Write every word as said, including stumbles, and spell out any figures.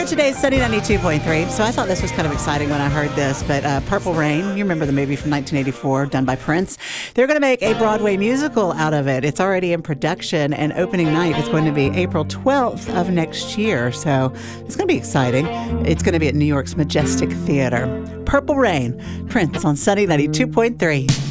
on today's Sunny ninety-two point three. So I thought this was kind of exciting when I heard this, but uh, Purple Rain, you remember the movie from nineteen eighty-four done by Prince? They're going to make a Broadway musical out of it. It's already in production, and opening night is going to be April twelfth of next year. So it's going to be exciting. It's going to be at New York's Majestic Theater. Purple Rain, Prince on Sunny ninety-two point three.